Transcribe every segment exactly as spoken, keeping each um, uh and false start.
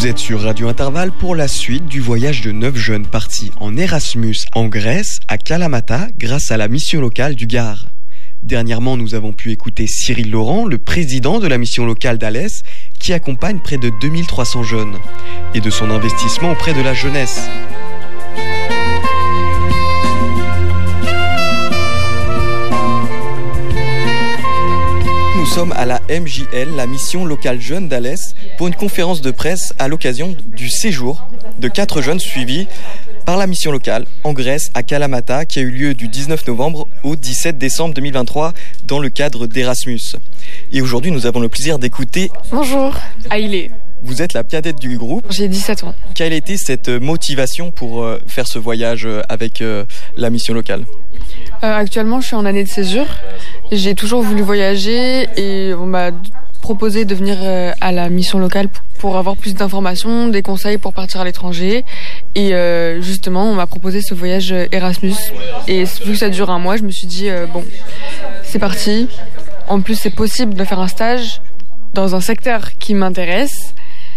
Vous êtes sur Radio Intervalle pour la suite du voyage de neuf jeunes partis en Erasmus en Grèce, à Kalamata, grâce à la mission locale du Gard. Dernièrement, nous avons pu écouter Cyril Laurent, le président de la mission locale d'Alès, qui accompagne près de deux mille trois cents jeunes, et de son investissement auprès de la jeunesse. Nous sommes à la M J L, la mission locale jeune d'Alès, pour une conférence de presse à l'occasion du séjour de quatre jeunes suivis par la mission locale en Grèce à Kalamata, qui a eu lieu du dix-neuf novembre au dix-sept décembre deux mille vingt-trois dans le cadre d'Erasmus. Et aujourd'hui, nous avons le plaisir d'écouter... Bonjour, Aïlé. Vous êtes la cadette du groupe. J'ai dix-sept ans. Quelle a été cette motivation pour euh, faire ce voyage avec euh, la mission locale ? euh, Actuellement, je suis en année de césure. J'ai toujours voulu voyager et on m'a proposé de venir euh, à la mission locale pour avoir plus d'informations, des conseils pour partir à l'étranger. Et euh, justement, on m'a proposé ce voyage Erasmus. Et vu que ça dure un mois, je me suis dit, euh, bon, c'est parti. En plus, c'est possible de faire un stage dans un secteur qui m'intéresse.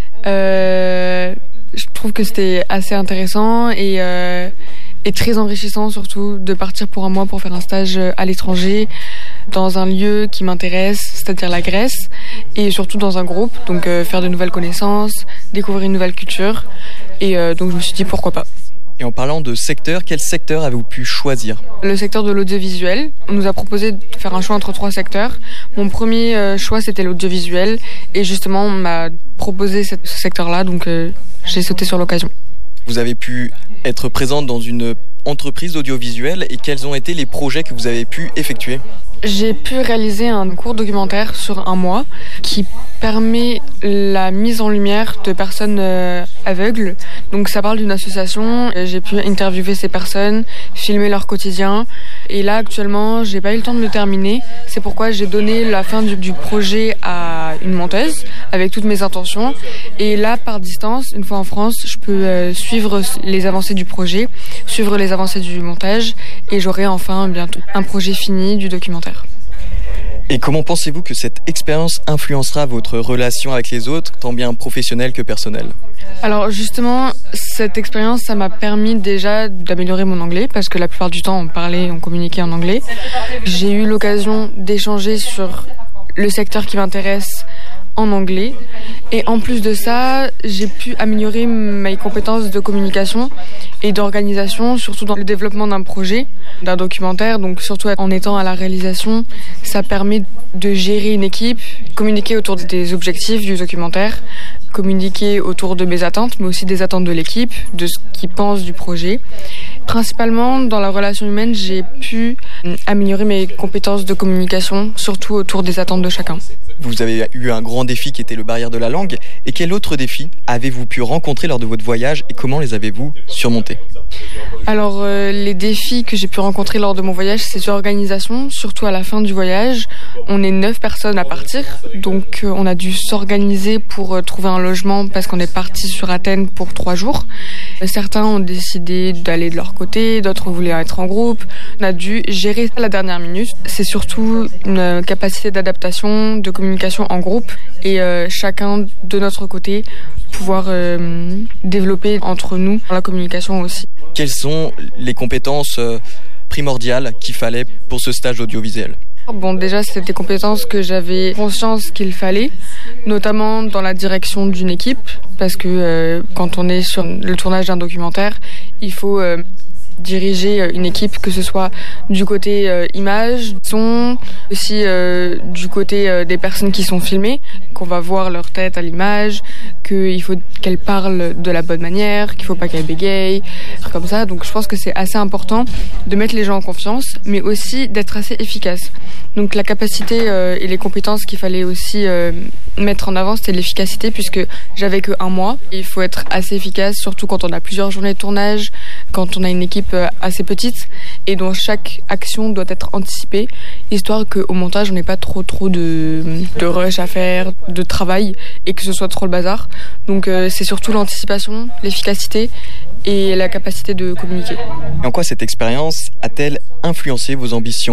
Euh, je trouve que c'était assez intéressant et, euh, et très enrichissant surtout de partir pour un mois pour faire un stage à l'étranger dans un lieu qui m'intéresse, c'est-à-dire la Grèce, et surtout dans un groupe, donc euh, faire de nouvelles connaissances, découvrir une nouvelle culture, et euh, donc je me suis dit pourquoi pas. Et en parlant de secteur, quel secteur avez-vous pu choisir ? Le secteur de l'audiovisuel. On nous a proposé de faire un choix entre trois secteurs. Mon premier euh, choix, c'était l'audiovisuel. Et justement, on m'a proposé ce secteur-là, donc euh, j'ai sauté sur l'occasion. Vous avez pu être présente dans une entreprise audiovisuelle et quels ont été les projets que vous avez pu effectuer ? J'ai pu réaliser un court documentaire sur un mois qui permet la mise en lumière de personnes euh, aveugles. Donc ça parle d'une association. J'ai pu interviewer ces personnes, filmer leur quotidien. Et là actuellement, j'ai pas eu le temps de le terminer. C'est pourquoi j'ai donné la fin du, du projet à une monteuse avec toutes mes intentions. Et là, par distance, une fois en France, je peux euh, suivre les avancées du projet, suivre les avancées du montage, et j'aurai enfin bientôt un projet fini du documentaire. Et comment pensez-vous que cette expérience influencera votre relation avec les autres, tant bien professionnelle que personnelle ? Alors justement, cette expérience, ça m'a permis déjà d'améliorer mon anglais, parce que la plupart du temps, on parlait, on communiquait en anglais. J'ai eu l'occasion d'échanger sur le secteur qui m'intéresse en anglais. Et en plus de ça, j'ai pu améliorer mes compétences de communication et d'organisation, surtout dans le développement d'un projet, d'un documentaire. Donc surtout en étant à la réalisation, ça permet de gérer une équipe, communiquer autour des objectifs du documentaire, communiquer autour de mes attentes, mais aussi des attentes de l'équipe, de ce qu'ils pensent du projet. Principalement, dans la relation humaine, j'ai pu améliorer mes compétences de communication, surtout autour des attentes de chacun. Vous avez eu un grand défi qui était le barrière de la langue. Et quel autre défi avez-vous pu rencontrer lors de votre voyage et comment les avez-vous surmontés ? Alors, euh, les défis que j'ai pu rencontrer lors de mon voyage, c'est sur l'organisation, surtout à la fin du voyage. On est neuf personnes à partir, donc euh, on a dû s'organiser pour euh, trouver un logement parce qu'on est parti sur Athènes pour trois jours. Certains ont décidé d'aller de leur côté, d'autres voulaient être en groupe. On a dû gérer à la dernière minute. C'est surtout une capacité d'adaptation, de communication en groupe et euh, chacun de notre côté pouvoir euh, développer entre nous la communication aussi. Quelles sont les compétences euh, primordiales qu'il fallait pour ce stage audiovisuel ? Bon, déjà, c'était des compétences que j'avais conscience qu'il fallait, notamment dans la direction d'une équipe, parce que euh, quand on est sur le tournage d'un documentaire, il faut euh, diriger une équipe, que ce soit du côté euh, image, son, aussi euh, du côté euh, des personnes qui sont filmées, qu'on va voir leur tête à l'image, qu'il faut qu'elles parlent de la bonne manière, qu'il ne faut pas qu'elles bégayent, comme ça. Donc je pense que c'est assez important de mettre les gens en confiance, mais aussi d'être assez efficace. Donc la capacité euh, et les compétences qu'il fallait aussi euh, mettre en avant, c'était l'efficacité, puisque j'avais que un mois. Il faut être assez efficace, surtout quand on a plusieurs journées de tournage, quand on a une équipe assez petite et dont chaque action doit être anticipée, histoire qu'au montage on n'ait pas trop trop de, de rush à faire, de travail et que ce soit trop le bazar. Donc euh, c'est surtout l'anticipation, l'efficacité et la capacité de communiquer. Et en quoi cette expérience a-t-elle influencé vos ambitions personnelles ?